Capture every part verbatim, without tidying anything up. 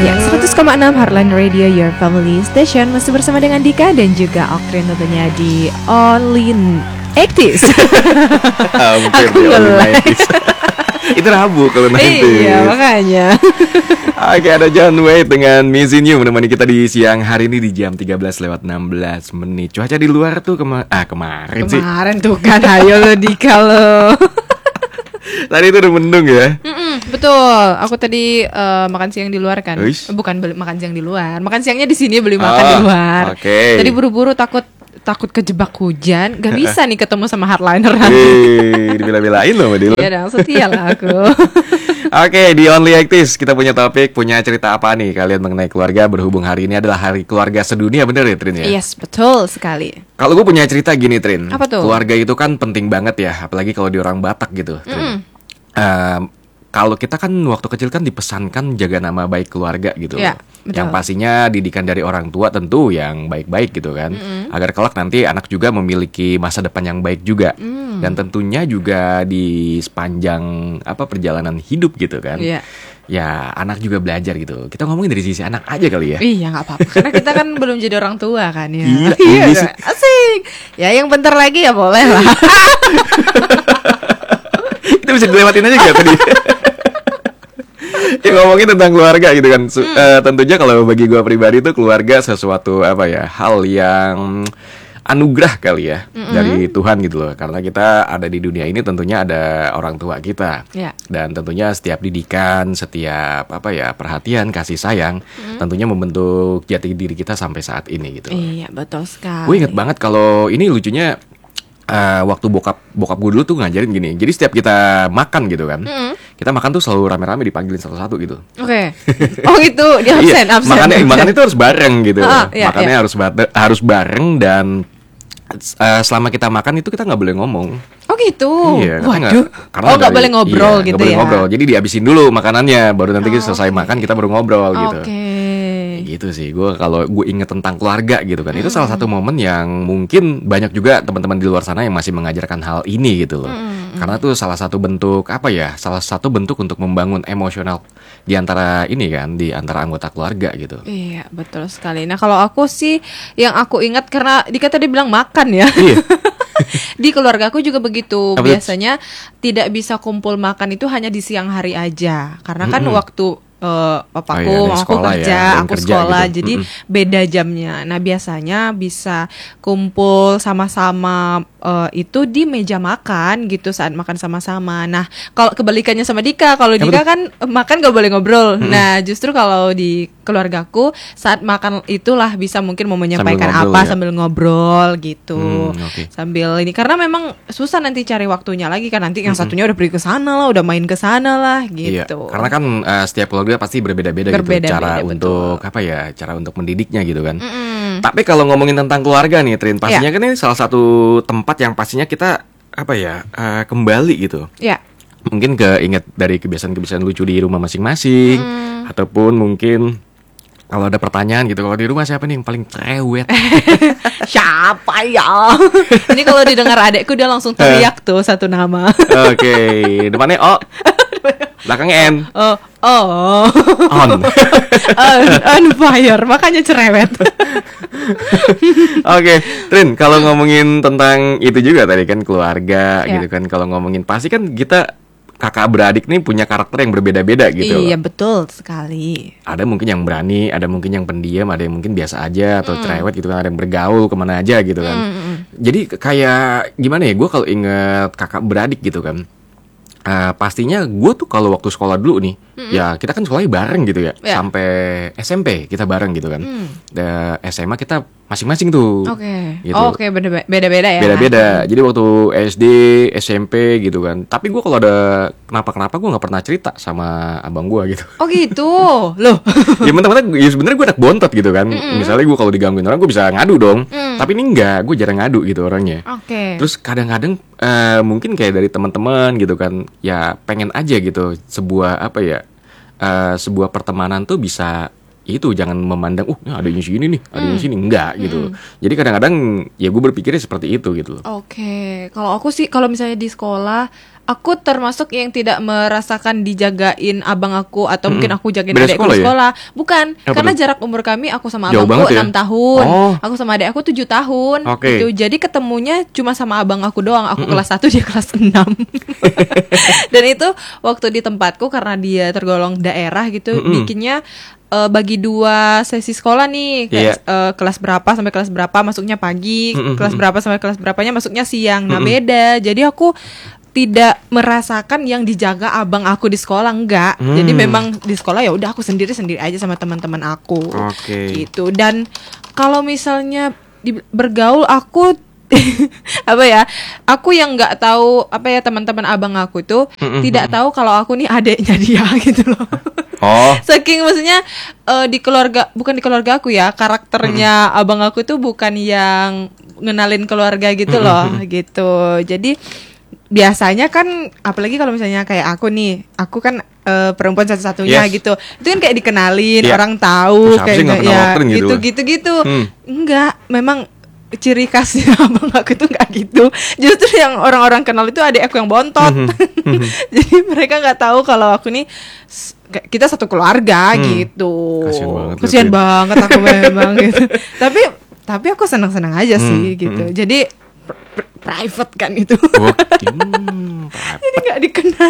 Ya, seratus koma enam Heartline Radio, your family station. Masih bersama dengan Dika dan juga Oktrin tentunya di Only eighties. Aku ngelek. Itu Rabu kalau nanti. Iya, makanya. Oke, ada John Wade dengan Missing You menemani kita di siang hari ini di jam tiga belas lewat enam belas menit. Cuaca di luar tuh kema- ah, kemarin, kemarin sih. Kemarin tuh kan, ayo lo Dika lo. Tadi itu udah mendung ya. Mm-mm, betul. Aku tadi uh, makan siang di luar kan. Uish. Bukan beli makan siang di luar. Makan siangnya di sini, beli makan Oh, di luar. okay. Tadi buru-buru takut takut kejebak hujan, gak bisa nih ketemu sama hardliner nanti. Hei, dibela-belain loh sama Dila. Iya dong, setia lah aku. Oke, di Only Actis kita punya topik, punya cerita apa nih kalian mengenai keluarga, berhubung hari ini adalah hari keluarga sedunia, bener ya Trin ya? Yes, betul sekali. Kalau gue punya cerita gini Trin. Apa tuh? Keluarga itu kan penting banget ya, apalagi kalau di orang Batak gitu Trin. Uh, kalau kita kan waktu kecil kan dipesankan jaga nama baik keluarga gitu. Ya, betul. Yang pastinya didikan dari orang tua tentu yang baik-baik gitu kan. Mm-hmm. Agar kelak nanti anak juga memiliki masa depan yang baik juga. Mm. Dan tentunya juga di sepanjang apa perjalanan hidup gitu kan. Yeah. Ya anak juga belajar gitu. Kita ngomongin dari sisi anak aja kali ya. Iya gak apa-apa, karena kita kan belum jadi orang tua kan ya. Iya, iya iya asik. Ya yang bentar lagi ya boleh lah. Kita bisa dilewatin aja gak tadi? Ya ngomongin tentang keluarga gitu kan. Su- hmm. uh, tentunya kalau bagi gue pribadi tuh keluarga sesuatu apa ya, hal yang anugerah kali ya, mm-hmm. dari Tuhan gitu loh. Karena kita ada di dunia ini tentunya ada orang tua kita. Yeah. Dan tentunya setiap didikan, setiap apa ya, perhatian, kasih sayang, mm-hmm. tentunya membentuk jati diri kita sampai saat ini gitu. Iya, betul sekali. Gue inget banget kalau ini lucunya Uh, waktu bokap bokap gue dulu tuh ngajarin gini. Jadi setiap kita makan gitu kan, mm-hmm. kita makan tuh selalu rame-rame dipanggilin satu-satu gitu. Oke. Okay. Oh itu dia absen, iya, absen. Makannya makan itu harus bareng gitu. Ah, iya, makannya iya. harus ba- harus bareng dan uh, selama kita makan itu kita nggak boleh ngomong. Oh gitu. Iya. Waduh. Gak, karena oh nggak boleh ngobrol iya, gitu gak boleh ya. ngobrol. Jadi dihabisin dulu makanannya, baru nanti oh, setelah okay. makan kita baru ngobrol gitu. Oke. Okay. Gitu sih, gue kalau gue inget tentang keluarga gitu kan, mm. itu salah satu momen yang mungkin banyak juga teman-teman di luar sana yang masih mengajarkan hal ini gitu loh. Mm. Karena tuh salah satu bentuk apa ya, salah satu bentuk untuk membangun emosional di antara ini kan, di antara anggota keluarga gitu. Iya betul sekali. Nah kalau aku sih yang aku ingat karena Dika tadi bilang makan ya. Iya. Di keluarga aku juga begitu. Apa biasanya tidak bisa kumpul makan itu hanya di siang hari aja, karena kan mm-hmm. waktu Uh, papaku, oh, iya, aku kerja, ya, aku kerja sekolah, gitu. Jadi mm-hmm. beda jamnya. Nah biasanya bisa kumpul sama-sama uh, itu di meja makan gitu saat makan sama-sama. Nah kalau kebalikannya sama Dika, kalau Dika ya, kan makan gak boleh ngobrol. Mm-hmm. Nah justru kalau di keluargaku saat makan itulah bisa mungkin mau menyampaikan sambil apa ngobrol, ya? Sambil ngobrol gitu, mm, okay. sambil ini karena memang susah nanti cari waktunya lagi kan nanti yang mm-hmm. satunya udah pergi ke sana lah, udah main ke sana lah gitu. Iya, karena kan uh, setiap keluarga pasti berbeda-beda, berbeda gitu cara beda, untuk betul. apa ya, cara untuk mendidiknya gitu kan. Mm-mm. Tapi kalau ngomongin tentang keluarga nih Trin, pastinya yeah. kan ini salah satu tempat yang pastinya kita apa ya uh, kembali gitu. Iya. Yeah. Mungkin keinget dari kebiasaan-kebiasaan lucu di rumah masing-masing, mm. ataupun mungkin kalau ada pertanyaan gitu, kalau di rumah siapa nih yang paling cerewet? Siapa ya? Ini kalau didengar adekku dia langsung teriak tuh satu nama. Oke, okay. Depannya O, belakangnya N. Oh, oh. On. on, on fire, makanya cerewet. Oke, okay. Trin, kalau ngomongin tentang itu juga tadi kan keluarga ya. Gitu kan, kalau ngomongin pasti kan kita kakak beradik nih punya karakter yang berbeda-beda gitu. Iya betul sekali. Ada mungkin yang berani, ada mungkin yang pendiam, ada yang mungkin biasa aja atau mm. cerewet gitu kan, ada yang bergaul kemana aja gitu kan. Mm. Jadi kayak gimana ya, gue kalau inget kakak beradik gitu kan, uh, pastinya gue tuh kalau waktu sekolah dulu nih, mm. ya kita kan sekolahnya bareng gitu ya, yeah. sampai S M P kita bareng gitu kan. Mm. Dan S M A kita masing-masing tuh. Oke. Okay. Gitu. Oh, oke okay. beda-beda ya. Beda-beda. Jadi waktu S D, S M P gitu kan. Tapi gue kalau ada kenapa-kenapa gue nggak pernah cerita sama abang gue gitu. Oh gitu, loh. Ya mentah-mentah, ya sebenarnya gue anak bontot gitu kan. Mm-mm. Misalnya gue kalau digangguin orang gue bisa ngadu dong. Mm. Tapi ini enggak, gue jarang ngadu gitu orangnya. Oke. Okay. Terus kadang-kadang uh, mungkin kayak dari teman-teman gitu kan. Ya pengen aja gitu sebuah apa ya, uh, sebuah pertemanan tuh bisa itu jangan memandang, uh ada yang sini nih, ada yang mm. sini enggak gitu. Mm. Jadi kadang-kadang ya gue berpikirnya seperti itu gitu. Oke, okay. Kalau aku sih kalau misalnya di sekolah aku termasuk yang tidak merasakan dijagain abang aku atau hmm. mungkin aku jagain Beda adekku di sekolah. Ya? Bukan, Apa karena tuh? jarak umur kami aku sama Jauh abangku ya? enam tahun. Oh. Aku sama adek aku tujuh tahun. Okay. Gitu. Jadi ketemunya cuma sama abang aku doang. Aku mm-mm. kelas satu, dia kelas enam. Dan itu waktu di tempatku karena dia tergolong daerah gitu, mm-mm. bikinnya Uh, bagi dua sesi sekolah nih, kayak, yeah. uh, kelas berapa sampai kelas berapa masuknya pagi, mm-hmm. kelas berapa sampai kelas berapanya masuknya siang. Nah, mm-hmm. beda. Jadi aku tidak merasakan yang dijaga abang aku di sekolah, enggak. Mm. Jadi memang di sekolah ya udah aku sendiri-sendiri aja sama teman-teman aku. Okay. Gitu. Dan kalau misalnya di, bergaul aku apa ya? Aku yang nggak tahu apa ya teman-teman abang aku tuh mm-hmm. tidak tahu kalau aku nih adeknya dia gitu loh. Oh. Saking maksudnya uh, di keluarga, bukan di keluarga aku ya, karakternya mm-hmm. abang aku tuh bukan yang ngenalin keluarga gitu loh, mm-hmm. gitu. Jadi biasanya kan, apalagi kalau misalnya kayak aku nih, aku kan uh, perempuan satu-satunya yes. gitu, itu kan kayak dikenalin, yeah. orang tahu kayak ya gitu gitu gitu. Hmm. Enggak, memang ciri khasnya abang aku tuh nggak gitu. Justru yang orang-orang kenal itu adik aku yang bontot. Mm-hmm. Jadi mereka nggak tahu kalau aku nih kita satu keluarga hmm. gitu. Kasian banget, Kasian banget aku memang gitu. Tapi tapi aku senang-senang aja hmm. sih gitu. Hmm. Jadi pr- private kan itu. Oh, hmm, jadi nggak dikenal.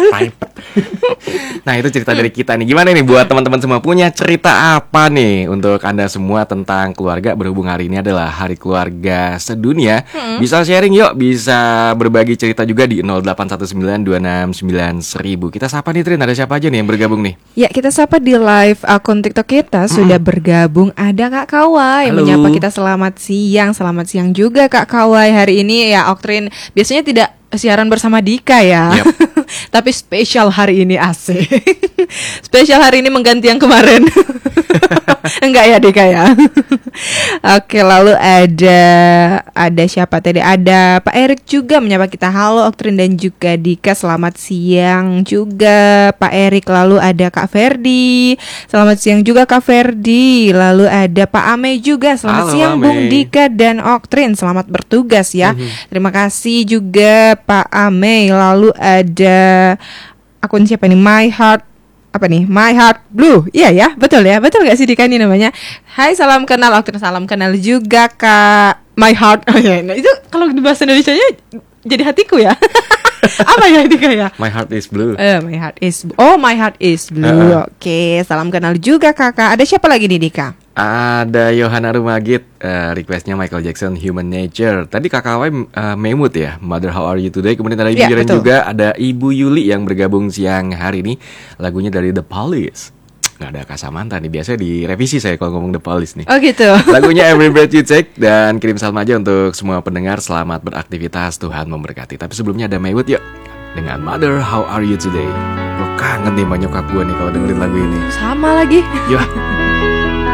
Nah itu cerita dari kita nih. Gimana nih buat teman-teman semua, punya cerita apa nih untuk Anda semua tentang keluarga? Berhubung hari ini adalah Hari Keluarga Sedunia, hmm. bisa sharing yuk, bisa berbagi cerita juga di nol delapan satu sembilan dua enam sembilan seribu. Kita sapa nih Trin, ada siapa aja nih yang bergabung nih? Ya, kita sapa di live akun TikTok kita. Sudah hmm. bergabung ada Kak Kawai yang menyapa kita. Selamat siang. Selamat siang juga Kak Kawai. Hari ini ya Oktrin biasanya tidak siaran bersama Dika ya. Yep. Tapi spesial hari ini asik. Spesial hari ini mengganti yang kemarin. Enggak ya Dika ya. Oke, lalu ada ada siapa tadi? Ada Pak Erik juga menyapa kita. Halo Oktrin dan juga Dika, selamat siang juga Pak Erik. Lalu ada Kak Ferdi. Selamat siang juga Kak Ferdi. Lalu ada Pak Ame juga. Selamat Halo, siang Ame. Bung Dika dan Oktrin. Selamat bertugas ya. Mm-hmm. Terima kasih juga Pak Ame. Lalu ada akun siapa nih? My Heart apa nih? My Heart Blue. Iya ya, betul ya. Betul gak sih Dika ini namanya? Hai, salam kenal Oktrin, salam kenal juga Kak My Heart. Oh ya, nah, itu kalau di bahasa Indonesianya jadi hatiku ya. Apa ya Dika ya? My Heart is Blue. Uh, my Heart is Oh, My Heart is Blue. Uh-uh. Oke, salam kenal juga Kakak. Ada siapa lagi nih Dika? Ada Yohana Rumagit, uh, requestnya Michael Jackson, Human Nature. Tadi Kakak Wai uh, Memut ya, Mother How Are You Today. Kemudian ada Ibu yeah, Jiren juga, ada Ibu Yuli yang bergabung siang hari ini. Lagunya dari The Police. Nggak ada Kak Samantha nih, biasanya direvisi saya kalau ngomong The Police nih. Oh gitu. Lagunya Every Breath You Take. Dan kirim salam aja untuk semua pendengar, selamat beraktivitas, Tuhan memberkati. Tapi sebelumnya ada Memut yuk, dengan Mother How Are You Today. Gue kangen nih sama nyokap gue nih kalau dengerin lagu ini. Sama lagi. Yuk.